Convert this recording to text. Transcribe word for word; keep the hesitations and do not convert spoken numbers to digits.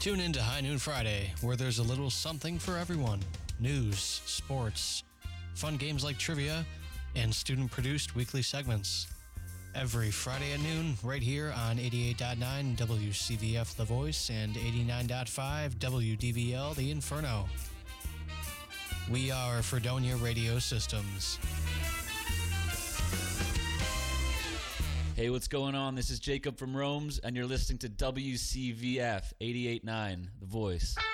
Tune in to High Noon Friday, where there's a little something for everyone. News, sports, fun games like trivia, and student-produced weekly segments. Every Friday at noon, right here on eighty-eight point nine W C V F The Voice and eighty-nine point five W D V L The Inferno. We are Fredonia Radio Systems. Hey, what's going on? This is Jacob from Rome's, and you're listening to W C V F eighty-eight point nine The Voice.